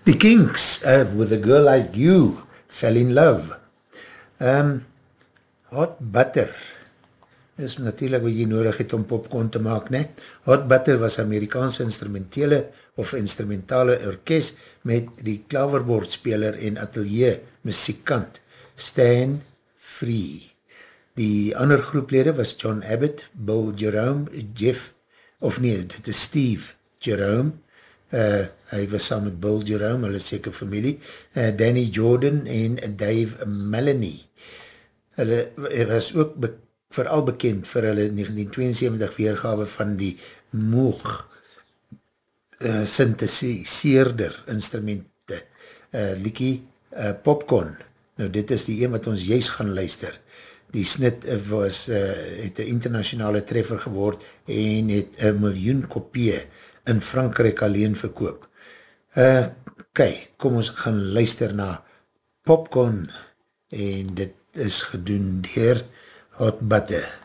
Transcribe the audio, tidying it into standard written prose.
Die Kinks, With a Girl Like You, Fell in Love. Hot Butter, is natuurlijk wat jy nodig het om popcorn te maak, ne? Hot Butter was Amerikaanse instrumentale orkest met die klaverbordspeler en atelier muziekant Stan Free. Die ander groeplede was John Abbott, Bill Jerome, dit is Steve Jerome, hy was saam met Bill Jerome, hulle seker familie, Danny Jordan en Dave Melanie. Hulle was ook vooral bekend vir hulle 1972 weergawe van die Moog synthesiseerder instrumente, liekie Popcorn. Nou dit is die een wat ons juist gaan luister. Die snit het een internationale treffer geword en het 1 miljoen kopieë in Frankryk alleen verkoop. Kom ons gaan luister na Popcorn en dit is gedoen deur Hot Butter.